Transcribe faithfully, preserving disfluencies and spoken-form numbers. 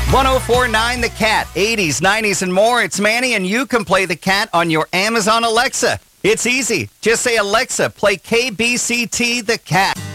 one oh four point nine The Cat, eighties, nineties, and more. It's Manny, and you can play The Cat on your Amazon Alexa. It's easy. Just say, Alexa, play K B C T The Cat.